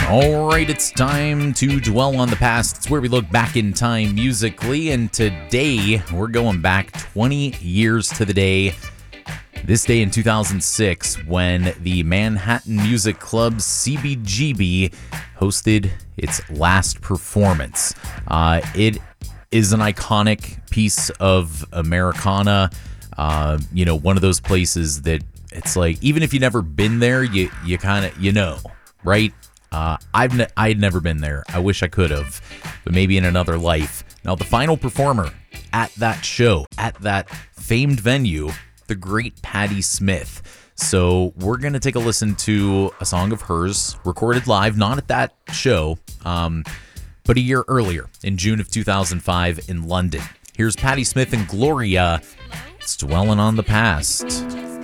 All right, it's time to dwell on the past. It's where we look back in time musically, and today we're going back 20 years to the day. This day in 2006, when the Manhattan Music Club CBGB hosted its last performance. It is an iconic piece of Americana. One of those places that it's like, even if you've never been there, you kind of, right? I'd never been there. I wish I could have, but maybe in another life. Now, the final performer at that show, at that famed venue, the great Patti Smith. So we're going to take a listen to a song of hers, recorded live, not at that show, but a year earlier, in June of 2005 in London. Here's Patti Smith and Gloria. It's Dwelling on the Past.